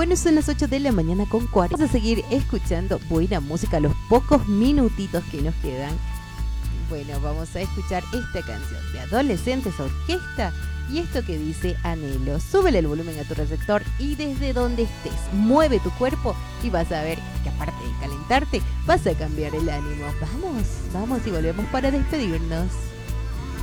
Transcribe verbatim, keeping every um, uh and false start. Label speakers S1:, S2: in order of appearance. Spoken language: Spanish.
S1: Bueno, son las ocho de la mañana con cuarenta. Vamos a seguir escuchando buena música los pocos minutitos que nos quedan. Bueno, vamos a escuchar esta canción de Adolescentes Orquesta y esto que dice Anhelo. Súbele el volumen a tu receptor y desde donde estés, mueve tu cuerpo y vas a ver que aparte de calentarte, vas a cambiar el ánimo. Vamos, vamos y volvemos para despedirnos.